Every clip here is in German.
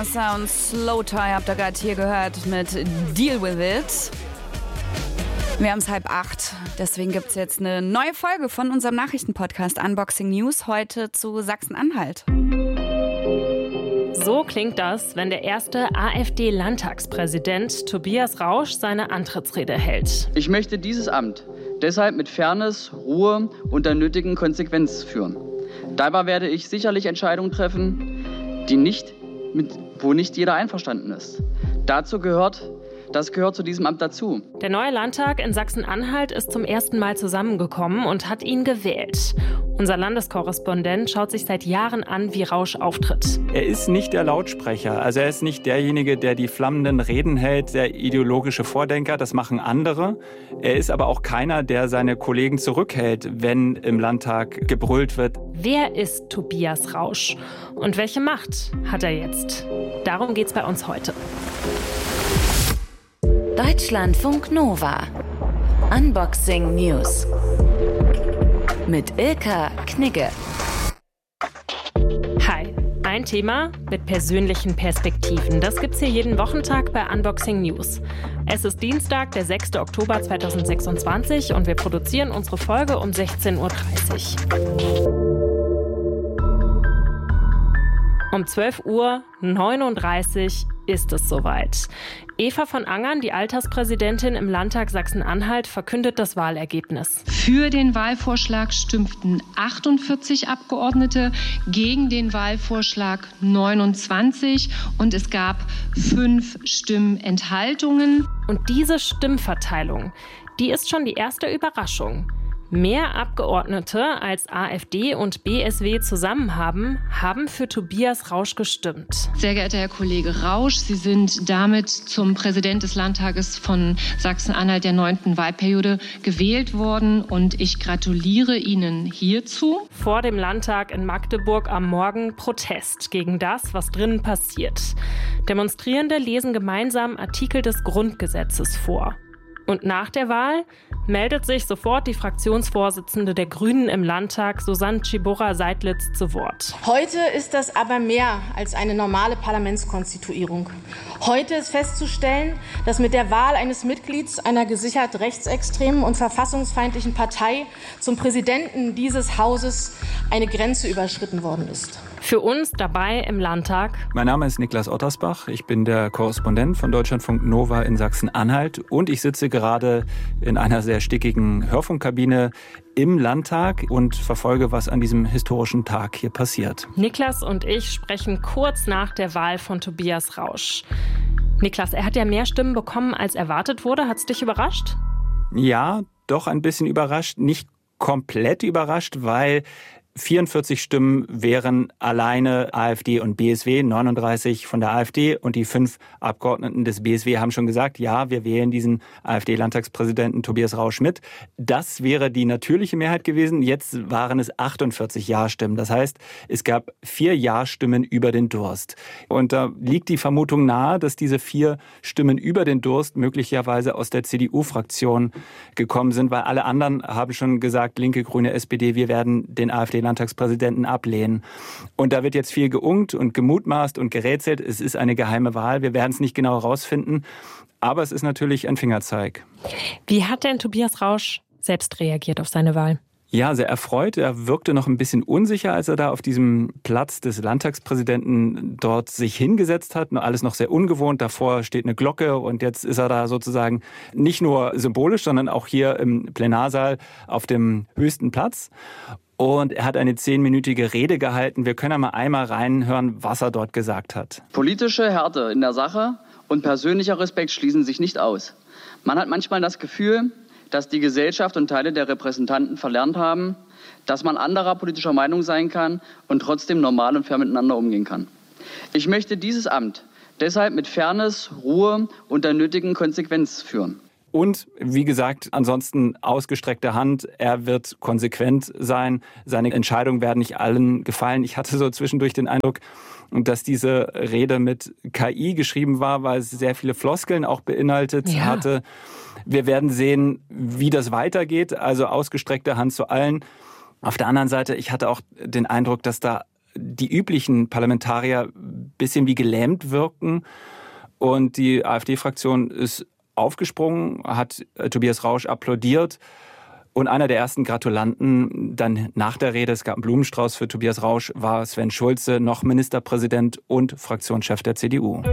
Hochwasser und Slow Tie habt ihr gerade hier gehört mit Deal With It. Wir haben es 7:30, deswegen gibt es jetzt eine neue Folge von unserem Nachrichtenpodcast Unboxing News, heute zu Sachsen-Anhalt. So klingt das, wenn der erste AfD-Landtagspräsident Tobias Rausch seine Antrittsrede hält. Ich möchte dieses Amt deshalb mit Fairness, Ruhe und der nötigen Konsequenz führen. Dabei werde ich sicherlich Entscheidungen treffen, wo nicht jeder einverstanden ist. Das gehört zu diesem Amt dazu. Der neue Landtag in Sachsen-Anhalt ist zum ersten Mal zusammengekommen und hat ihn gewählt. Unser Landeskorrespondent schaut sich seit Jahren an, wie Rausch auftritt. Er ist nicht der Lautsprecher, also er ist nicht derjenige, der die flammenden Reden hält, der ideologische Vordenker, das machen andere. Er ist aber auch keiner, der seine Kollegen zurückhält, wenn im Landtag gebrüllt wird. Wer ist Tobias Rausch und welche Macht hat er jetzt? Darum geht's bei uns heute. Deutschlandfunk Nova. Unboxing News. Mit Ilka Knigge. Hi, ein Thema mit persönlichen Perspektiven. Das gibt's hier jeden Wochentag bei Unboxing News. Es ist Dienstag, der 6. Oktober 2026 und wir produzieren unsere Folge um 16:30 Uhr. Um 12:39 Uhr ist es soweit. Eva von Angern, die Alterspräsidentin im Landtag Sachsen-Anhalt, verkündet das Wahlergebnis. Für den Wahlvorschlag stimmten 48 Abgeordnete, gegen den Wahlvorschlag 29 und es gab 5 Stimmenthaltungen. Und diese Stimmverteilung, die ist schon die erste Überraschung. Mehr Abgeordnete als AfD und BSW zusammen haben für Tobias Rausch gestimmt. Sehr geehrter Herr Kollege Rausch, Sie sind damit zum Präsident des Landtages von Sachsen-Anhalt der 9. Wahlperiode gewählt worden und ich gratuliere Ihnen hierzu. Vor dem Landtag in Magdeburg am Morgen Protest gegen das, was drinnen passiert. Demonstrierende lesen gemeinsam Artikel des Grundgesetzes vor. Und nach der Wahl meldet sich sofort die Fraktionsvorsitzende der Grünen im Landtag, Susanne Tschiborra-Seidlitz, zu Wort. Heute ist das aber mehr als eine normale Parlamentskonstituierung. Heute ist festzustellen, dass mit der Wahl eines Mitglieds einer gesichert rechtsextremen und verfassungsfeindlichen Partei zum Präsidenten dieses Hauses eine Grenze überschritten worden ist. Für uns dabei im Landtag. Mein Name ist Niklas Ottersbach, ich bin der Korrespondent von Deutschlandfunk Nova in Sachsen-Anhalt und ich sitze gerade in einer sehr stickigen Hörfunkkabine im Landtag und verfolge, was an diesem historischen Tag hier passiert. Niklas und ich sprechen kurz nach der Wahl von Tobias Rausch. Niklas, er hat ja mehr Stimmen bekommen, als erwartet wurde. Hat's dich überrascht? Ja, doch ein bisschen überrascht. Nicht komplett überrascht, weil 44 Stimmen wären alleine AfD und BSW, 39 von der AfD und die 5 Abgeordneten des BSW haben schon gesagt, ja, wir wählen diesen AfD-Landtagspräsidenten Tobias Rausch mit. Das wäre die natürliche Mehrheit gewesen. Jetzt waren es 48 Ja-Stimmen. Das heißt, es gab 4 Ja-Stimmen über den Durst. Und da liegt die Vermutung nahe, dass diese 4 Stimmen über den Durst möglicherweise aus der CDU-Fraktion gekommen sind, weil alle anderen haben schon gesagt, Linke, Grüne, SPD, wir werden den AfD-Landtagspräsidenten ablehnen. Und da wird jetzt viel geunkt und gemutmaßt und gerätselt. Es ist eine geheime Wahl. Wir werden es nicht genau herausfinden. Aber es ist natürlich ein Fingerzeig. Wie hat denn Tobias Rausch selbst reagiert auf seine Wahl? Ja, sehr erfreut. Er wirkte noch ein bisschen unsicher, als er da auf diesem Platz des Landtagspräsidenten dort sich hingesetzt hat. Alles noch sehr ungewohnt. Davor steht eine Glocke und jetzt ist er da sozusagen nicht nur symbolisch, sondern auch hier im Plenarsaal auf dem höchsten Platz. Und er hat eine 10-minütige Rede gehalten. Wir können einmal reinhören, was er dort gesagt hat. Politische Härte in der Sache und persönlicher Respekt schließen sich nicht aus. Man hat manchmal das Gefühl, dass die Gesellschaft und Teile der Repräsentanten verlernt haben, dass man anderer politischer Meinung sein kann und trotzdem normal und fair miteinander umgehen kann. Ich möchte dieses Amt deshalb mit Fairness, Ruhe und der nötigen Konsequenz führen. Und wie gesagt, ansonsten ausgestreckte Hand. Er wird konsequent sein. Seine Entscheidungen werden nicht allen gefallen. Ich hatte so zwischendurch den Eindruck, dass diese Rede mit KI geschrieben war, weil es sehr viele Floskeln auch beinhaltet hatte. Wir werden sehen, wie das weitergeht. Also ausgestreckte Hand zu allen. Auf der anderen Seite, ich hatte auch den Eindruck, dass da die üblichen Parlamentarier ein bisschen wie gelähmt wirken. Und die AfD-Fraktion ist aufgesprungen, hat Tobias Rausch applaudiert. Und einer der ersten Gratulanten dann nach der Rede, es gab einen Blumenstrauß für Tobias Rausch, war Sven Schulze, noch Ministerpräsident und Fraktionschef der CDU.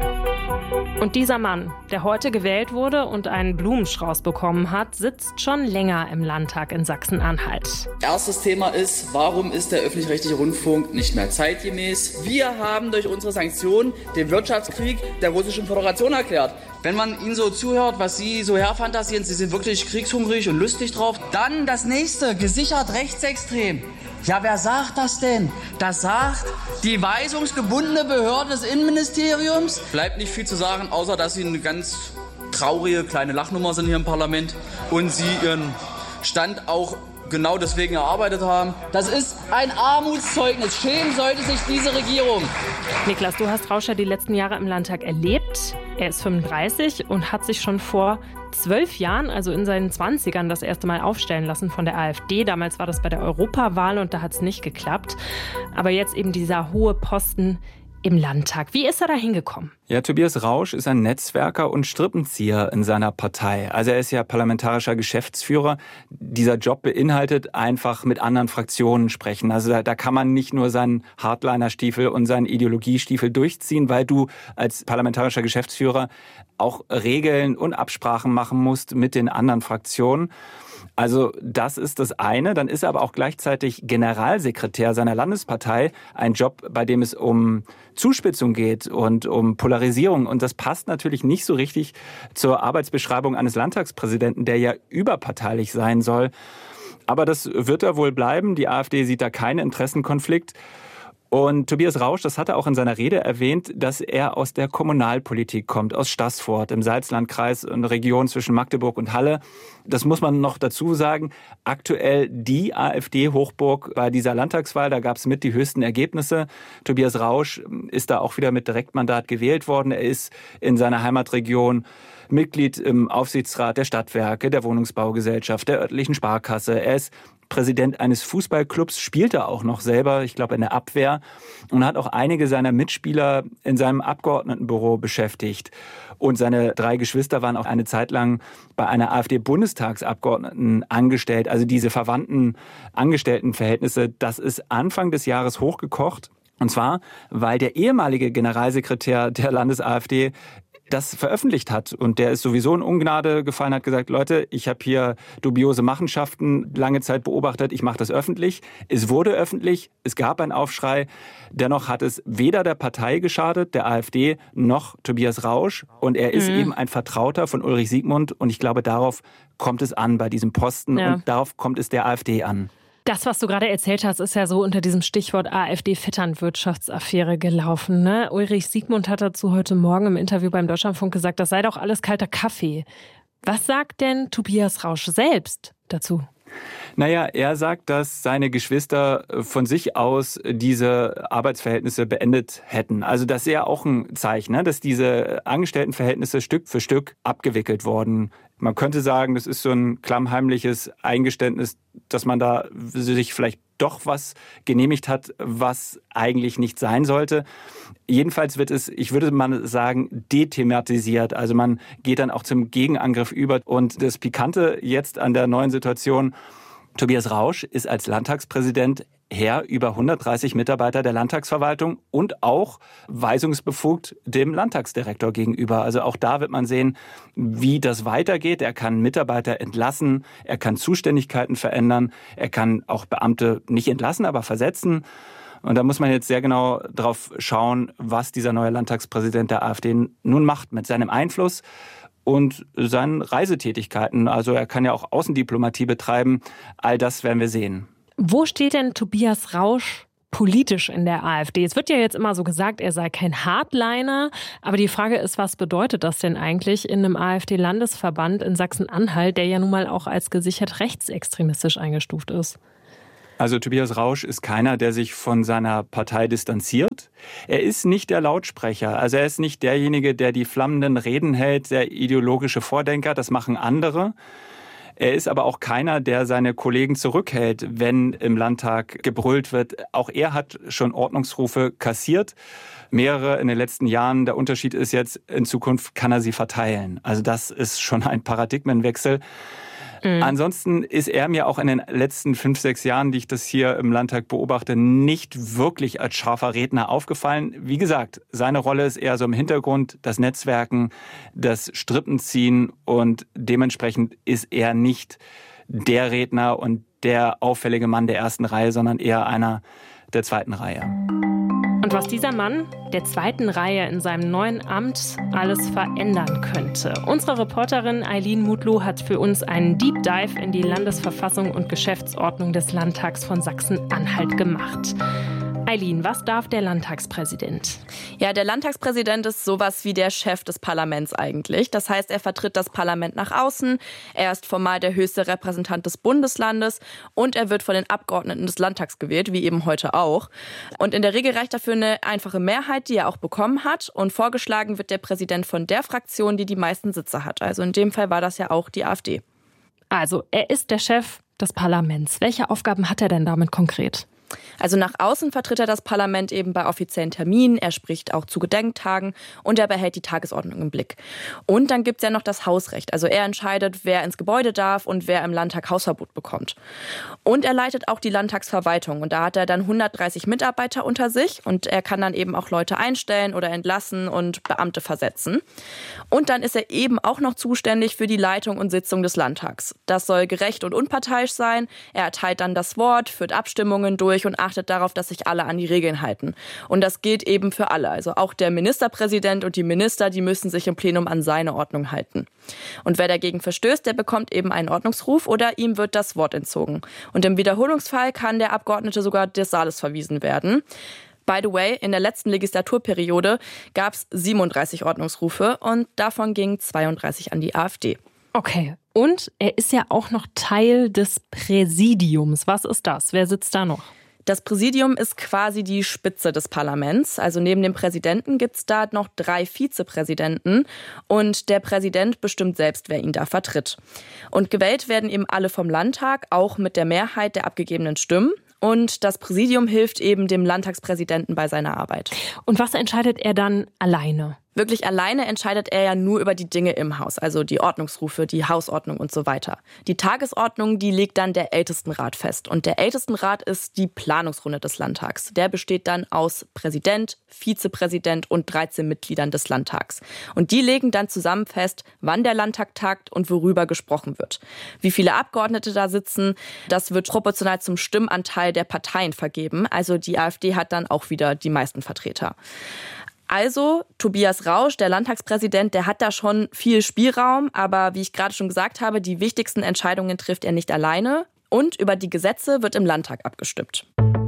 Und dieser Mann, der heute gewählt wurde und einen Blumenstrauß bekommen hat, sitzt schon länger im Landtag in Sachsen-Anhalt. Erstes Thema ist, warum ist der öffentlich-rechtliche Rundfunk nicht mehr zeitgemäß? Wir haben durch unsere Sanktionen den Wirtschaftskrieg der Russischen Föderation erklärt. Wenn man Ihnen so zuhört, was Sie so herfantasieren, Sie sind wirklich kriegshungrig und lustig drauf. Dann das nächste, gesichert rechtsextrem. Ja, wer sagt das denn? Das sagt die weisungsgebundene Behörde des Innenministeriums. Bleibt nicht viel zu sagen, außer dass Sie eine ganz traurige kleine Lachnummer sind hier im Parlament und Sie Ihren Stand auch genau deswegen erarbeitet haben. Das ist ein Armutszeugnis. Schämen sollte sich diese Regierung. Niklas, du hast Rausch ja die letzten Jahre im Landtag erlebt. Er ist 35 und hat sich schon vor 12 Jahren, also in seinen 20ern, das erste Mal aufstellen lassen von der AfD. Damals war das bei der Europawahl und da hat es nicht geklappt. Aber jetzt eben dieser hohe Posten im Landtag. Wie ist er da hingekommen? Ja, Tobias Rausch ist ein Netzwerker und Strippenzieher in seiner Partei. Also er ist ja parlamentarischer Geschäftsführer. Dieser Job beinhaltet einfach mit anderen Fraktionen sprechen. Also da kann man nicht nur seinen Hardliner-Stiefel und seinen Ideologiestiefel durchziehen, weil du als parlamentarischer Geschäftsführer auch Regeln und Absprachen machen musst mit den anderen Fraktionen. Also das ist das eine. Dann ist er aber auch gleichzeitig Generalsekretär seiner Landespartei. Ein Job, bei dem es um Zuspitzung geht und um Polarisierung. Und das passt natürlich nicht so richtig zur Arbeitsbeschreibung eines Landtagspräsidenten, der ja überparteilich sein soll. Aber das wird er wohl bleiben. Die AfD sieht da keinen Interessenkonflikt. Und Tobias Rausch, das hat er auch in seiner Rede erwähnt, dass er aus der Kommunalpolitik kommt, aus Staßfurt im Salzlandkreis, eine Region zwischen Magdeburg und Halle. Das muss man noch dazu sagen. Aktuell die AfD-Hochburg bei dieser Landtagswahl, da gab es mit die höchsten Ergebnisse. Tobias Rausch ist da auch wieder mit Direktmandat gewählt worden. Er ist in seiner Heimatregion Mitglied im Aufsichtsrat der Stadtwerke, der Wohnungsbaugesellschaft, der örtlichen Sparkasse. Er ist Präsident eines Fußballclubs, spielt er auch noch selber, ich glaube in der Abwehr, und hat auch einige seiner Mitspieler in seinem Abgeordnetenbüro beschäftigt. Und seine 3 Geschwister waren auch eine Zeit lang bei einer AfD-Bundestagsabgeordneten angestellt. Also diese verwandten Angestelltenverhältnisse, das ist Anfang des Jahres hochgekocht. Und zwar, weil der ehemalige Generalsekretär der Landes-AfD das veröffentlicht hat. Und der ist sowieso in Ungnade gefallen, hat gesagt, Leute, ich habe hier dubiose Machenschaften lange Zeit beobachtet, ich mache das öffentlich. Es wurde öffentlich, es gab einen Aufschrei. Dennoch hat es weder der Partei geschadet, der AfD, noch Tobias Rausch. Und er ist eben ein Vertrauter von Ulrich Siegmund. Und ich glaube, darauf kommt es an bei diesem Posten. Ja. Und darauf kommt es der AfD an. Das, was du gerade erzählt hast, ist ja so unter diesem Stichwort AfD-Vetternwirtschaftsaffäre gelaufen. Ne? Ulrich Siegmund hat dazu heute Morgen im Interview beim Deutschlandfunk gesagt, das sei doch alles kalter Kaffee. Was sagt denn Tobias Rausch selbst dazu? Naja, er sagt, dass seine Geschwister von sich aus diese Arbeitsverhältnisse beendet hätten. Also das ist ja auch ein Zeichen, ne? Dass diese Angestelltenverhältnisse Stück für Stück abgewickelt wurden. Man könnte sagen, das ist so ein klammheimliches Eingeständnis, dass man da sich vielleicht doch was genehmigt hat, was eigentlich nicht sein sollte. Jedenfalls wird es, ich würde mal sagen, dethematisiert. Also man geht dann auch zum Gegenangriff über. Und das Pikante jetzt an der neuen Situation, Tobias Rausch ist als Landtagspräsident Herr über 130 Mitarbeiter der Landtagsverwaltung und auch weisungsbefugt dem Landtagsdirektor gegenüber. Also auch da wird man sehen, wie das weitergeht. Er kann Mitarbeiter entlassen, er kann Zuständigkeiten verändern, er kann auch Beamte nicht entlassen, aber versetzen. Und da muss man jetzt sehr genau drauf schauen, was dieser neue Landtagspräsident der AfD nun macht mit seinem Einfluss und seinen Reisetätigkeiten. Also er kann ja auch Außendiplomatie betreiben. All das werden wir sehen. Wo steht denn Tobias Rausch politisch in der AfD? Es wird ja jetzt immer so gesagt, er sei kein Hardliner. Aber die Frage ist, was bedeutet das denn eigentlich in einem AfD-Landesverband in Sachsen-Anhalt, der ja nun mal auch als gesichert rechtsextremistisch eingestuft ist? Also Tobias Rausch ist keiner, der sich von seiner Partei distanziert. Er ist nicht der Lautsprecher. Also er ist nicht derjenige, der die flammenden Reden hält, der ideologische Vordenker. Das machen andere. Er ist aber auch keiner, der seine Kollegen zurückhält, wenn im Landtag gebrüllt wird. Auch er hat schon Ordnungsrufe kassiert. Mehrere in den letzten Jahren. Der Unterschied ist jetzt, in Zukunft kann er sie verteilen. Also das ist schon ein Paradigmenwechsel. Ansonsten ist er mir auch in den letzten 5, 6 Jahren, die ich das hier im Landtag beobachte, nicht wirklich als scharfer Redner aufgefallen. Wie gesagt, seine Rolle ist eher so im Hintergrund, das Netzwerken, das Strippenziehen und dementsprechend ist er nicht der Redner und der auffällige Mann der ersten Reihe, sondern eher einer der zweiten Reihe. Und was dieser Mann der zweiten Reihe in seinem neuen Amt alles verändern könnte. Unsere Reporterin Eileen Mutlu hat für uns einen Deep Dive in die Landesverfassung und Geschäftsordnung des Landtags von Sachsen-Anhalt gemacht. Eileen, was darf der Landtagspräsident? Ja, der Landtagspräsident ist sowas wie der Chef des Parlaments eigentlich. Das heißt, er vertritt das Parlament nach außen, er ist formal der höchste Repräsentant des Bundeslandes und er wird von den Abgeordneten des Landtags gewählt, wie eben heute auch. Und in der Regel reicht dafür eine einfache Mehrheit, die er auch bekommen hat. Und vorgeschlagen wird der Präsident von der Fraktion, die die meisten Sitze hat. Also in dem Fall war das ja auch die AfD. Also er ist der Chef des Parlaments. Welche Aufgaben hat er denn damit konkret? Also nach außen vertritt er das Parlament eben bei offiziellen Terminen, er spricht auch zu Gedenktagen und er behält die Tagesordnung im Blick. Und dann gibt es ja noch das Hausrecht. Also er entscheidet, wer ins Gebäude darf und wer im Landtag Hausverbot bekommt. Und er leitet auch die Landtagsverwaltung und da hat er dann 130 Mitarbeiter unter sich und er kann dann eben auch Leute einstellen oder entlassen und Beamte versetzen. Und dann ist er eben auch noch zuständig für die Leitung und Sitzung des Landtags. Das soll gerecht und unparteiisch sein. Er erteilt dann das Wort, führt Abstimmungen durch und achtet darauf, dass sich alle an die Regeln halten. Und das gilt eben für alle. Also auch der Ministerpräsident und die Minister, die müssen sich im Plenum an seine Ordnung halten. Und wer dagegen verstößt, der bekommt eben einen Ordnungsruf oder ihm wird das Wort entzogen. Und im Wiederholungsfall kann der Abgeordnete sogar des Saales verwiesen werden. By the way, in der letzten Legislaturperiode gab es 37 Ordnungsrufe und davon gingen 32 an die AfD. Okay, und er ist ja auch noch Teil des Präsidiums. Was ist das? Wer sitzt da noch? Das Präsidium ist quasi die Spitze des Parlaments. Also neben dem Präsidenten gibt es da noch 3 Vizepräsidenten und der Präsident bestimmt selbst, wer ihn da vertritt. Und gewählt werden eben alle vom Landtag, auch mit der Mehrheit der abgegebenen Stimmen. Und das Präsidium hilft eben dem Landtagspräsidenten bei seiner Arbeit. Und was entscheidet er dann alleine? Wirklich alleine entscheidet er ja nur über die Dinge im Haus, also die Ordnungsrufe, die Hausordnung und so weiter. Die Tagesordnung, die legt dann der Ältestenrat fest. Und der Ältestenrat ist die Planungsrunde des Landtags. Der besteht dann aus Präsident, Vizepräsident und 13 Mitgliedern des Landtags. Und die legen dann zusammen fest, wann der Landtag tagt und worüber gesprochen wird. Wie viele Abgeordnete da sitzen, das wird proportional zum Stimmanteil der Parteien vergeben. Also die AfD hat dann auch wieder die meisten Vertreter. Also Tobias Rausch, der Landtagspräsident, der hat da schon viel Spielraum. Aber wie ich gerade schon gesagt habe, die wichtigsten Entscheidungen trifft er nicht alleine. Und über die Gesetze wird im Landtag abgestimmt.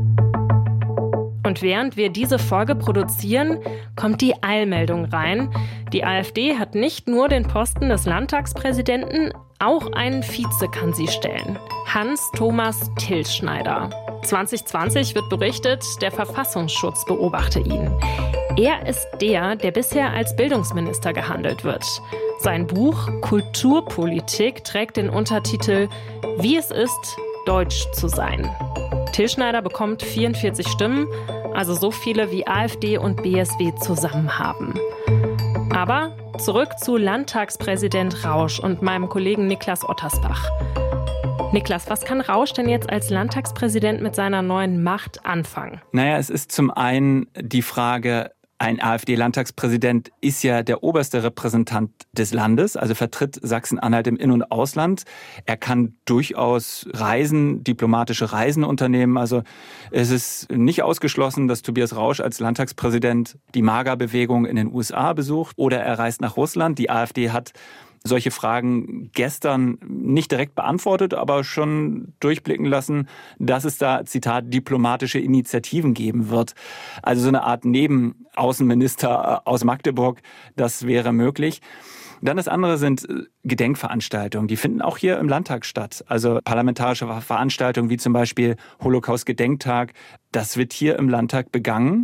Und während wir diese Folge produzieren, kommt die Eilmeldung rein. Die AfD hat nicht nur den Posten des Landtagspräsidenten, auch einen Vize kann sie stellen. Hans-Thomas Tilschneider. 2020 wird berichtet, der Verfassungsschutz beobachte ihn. Er ist der bisher als Bildungsminister gehandelt wird. Sein Buch Kulturpolitik trägt den Untertitel »Wie es ist, Deutsch zu sein«. Tilschneider bekommt 44 Stimmen, also so viele wie AfD und BSW zusammen haben. Aber zurück zu Landtagspräsident Rausch und meinem Kollegen Niklas Ottersbach. Niklas, was kann Rausch denn jetzt als Landtagspräsident mit seiner neuen Macht anfangen? Naja, es ist zum einen die Frage, ein AfD-Landtagspräsident ist ja der oberste Repräsentant des Landes, also vertritt Sachsen-Anhalt im In- und Ausland. Er kann durchaus Reisen, diplomatische Reisen unternehmen. Also es ist nicht ausgeschlossen, dass Tobias Rausch als Landtagspräsident die MAGA-Bewegung in den USA besucht oder er reist nach Russland. Die AfD hat solche Fragen gestern nicht direkt beantwortet, aber schon durchblicken lassen, dass es da, Zitat, diplomatische Initiativen geben wird. Also so eine Art Nebenaußenminister aus Magdeburg, das wäre möglich. Dann das andere sind Gedenkveranstaltungen. Die finden auch hier im Landtag statt. Also parlamentarische Veranstaltungen wie zum Beispiel Holocaust-Gedenktag. Das wird hier im Landtag begangen.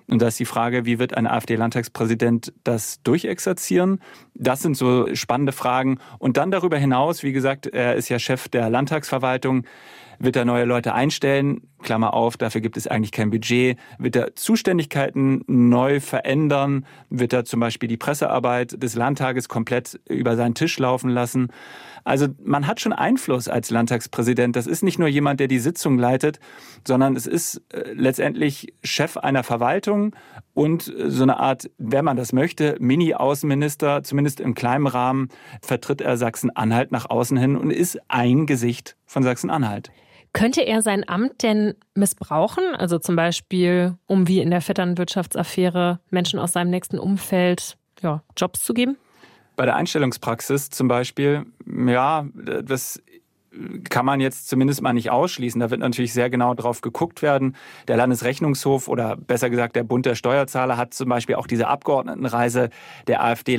Und da ist die Frage, wie wird ein AfD-Landtagspräsident das durchexerzieren? Das sind so spannende Fragen. Und dann darüber hinaus, wie gesagt, er ist ja Chef der Landtagsverwaltung, wird er neue Leute einstellen? Klammer auf, dafür gibt es eigentlich kein Budget. Wird er Zuständigkeiten neu verändern? Wird er zum Beispiel die Pressearbeit des Landtages komplett über seinen Tisch laufen lassen? Also man hat schon Einfluss als Landtagspräsident. Das ist nicht nur jemand, der die Sitzung leitet, sondern es ist letztendlich Chef einer Verwaltung und so eine Art, wenn man das möchte, Mini-Außenminister, zumindest im kleinen Rahmen, vertritt er Sachsen-Anhalt nach außen hin und ist ein Gesicht von Sachsen-Anhalt. Könnte er sein Amt denn missbrauchen? Also zum Beispiel, um wie in der Vetternwirtschaftsaffäre Menschen aus seinem nächsten Umfeld Jobs zu geben? Bei der Einstellungspraxis zum Beispiel, ja, das kann man jetzt zumindest mal nicht ausschließen. Da wird natürlich sehr genau drauf geguckt werden. Der Landesrechnungshof oder besser gesagt der Bund der Steuerzahler hat zum Beispiel auch diese Abgeordnetenreise der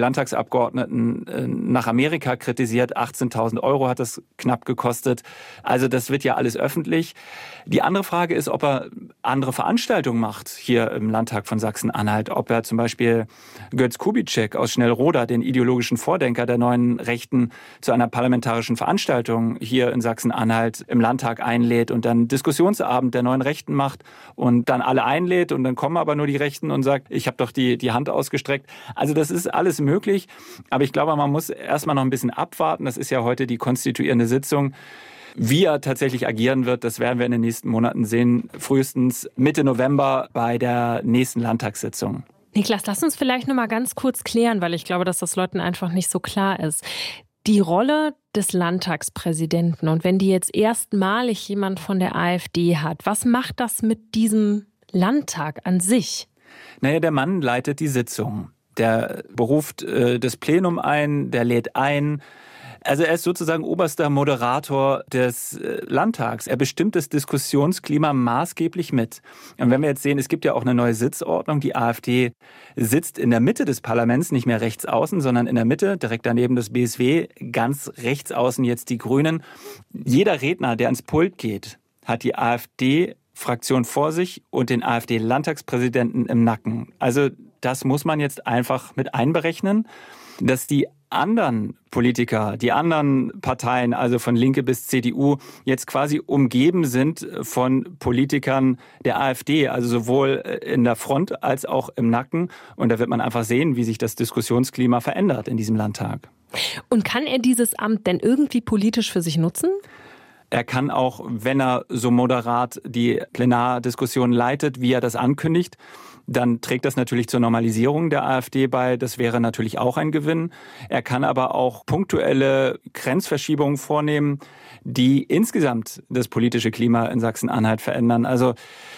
AfD-Landtagsabgeordneten nach Amerika kritisiert. 18.000 € hat das knapp gekostet. Also das wird ja alles öffentlich. Die andere Frage ist, ob er andere Veranstaltungen macht hier im Landtag von Sachsen-Anhalt. Ob er zum Beispiel Götz Kubitschek aus Schnellroda, den ideologischen Vordenker der neuen Rechten, zu einer parlamentarischen Veranstaltung hier in Sachsen-Anhalt im Landtag einlädt und dann Diskussionsabend der neuen Rechten macht und dann alle einlädt und dann kommen aber nur die Rechten und sagt, ich habe doch die Hand ausgestreckt. Also das ist alles möglich, aber ich glaube, man muss erstmal noch ein bisschen abwarten. Das ist ja heute die konstituierende Sitzung. Wie er tatsächlich agieren wird, das werden wir in den nächsten Monaten sehen, frühestens Mitte November bei der nächsten Landtagssitzung. Niklas, lass uns vielleicht noch mal ganz kurz klären, weil ich glaube, dass das Leuten einfach nicht so klar ist. Die Rolle des Landtagspräsidenten und wenn die jetzt erstmalig jemand von der AfD hat, was macht das mit diesem Landtag an sich? Naja, der Mann leitet die Sitzung. Der beruft das Plenum ein, der lädt ein. Also er ist sozusagen oberster Moderator des Landtags. Er bestimmt das Diskussionsklima maßgeblich mit. Und wenn wir jetzt sehen, es gibt ja auch eine neue Sitzordnung. Die AfD sitzt in der Mitte des Parlaments, nicht mehr rechts außen, sondern in der Mitte, direkt daneben das BSW, ganz rechts außen jetzt die Grünen. Jeder Redner, der ans Pult geht, hat die AfD-Fraktion vor sich und den AfD-Landtagspräsidenten im Nacken. Also das muss man jetzt einfach mit einberechnen, dass die anderen Politiker, die anderen Parteien, also von Linke bis CDU, jetzt quasi umgeben sind von Politikern der AfD, also sowohl in der Front als auch im Nacken. Und da wird man einfach sehen, wie sich das Diskussionsklima verändert in diesem Landtag. Und kann er dieses Amt denn irgendwie politisch für sich nutzen? Er kann auch, wenn er so moderat die Plenardiskussion leitet, wie er das ankündigt, dann trägt das natürlich zur Normalisierung der AfD bei. Das wäre natürlich auch ein Gewinn. Er kann aber auch punktuelle Grenzverschiebungen vornehmen, die insgesamt das politische Klima in Sachsen-Anhalt verändern. Also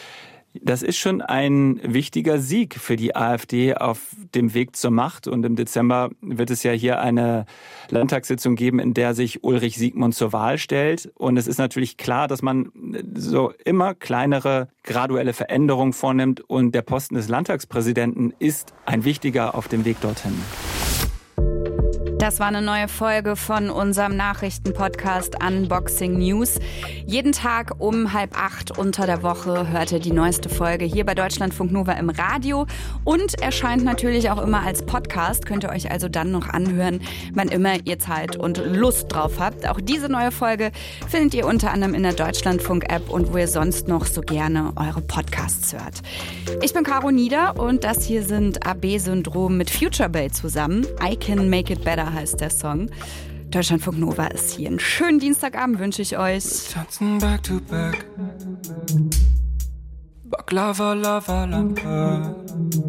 das ist schon ein wichtiger Sieg für die AfD auf dem Weg zur Macht. Und im Dezember wird es ja hier eine Landtagssitzung geben, in der sich Ulrich Siegmund zur Wahl stellt. Und es ist natürlich klar, dass man so immer kleinere graduelle Veränderungen vornimmt. Und der Posten des Landtagspräsidenten ist ein wichtiger auf dem Weg dorthin. Das war eine neue Folge von unserem Nachrichtenpodcast Unboxing News. Jeden Tag um 7:30 unter der Woche hört ihr die neueste Folge hier bei Deutschlandfunk Nova im Radio und erscheint natürlich auch immer als Podcast. Könnt ihr euch also dann noch anhören, wann immer ihr Zeit und Lust drauf habt. Auch diese neue Folge findet ihr unter anderem in der Deutschlandfunk-App und wo ihr sonst noch so gerne eure Podcasts hört. Ich bin Caro Nieder und das hier sind AB-Syndrom mit Future Bay zusammen. I Can Make It Better heißt der Song. Deutschlandfunk Nova ist hier. Einen schönen Dienstagabend wünsche ich euch. Tanzen back to back. Baklava, lava, lampa.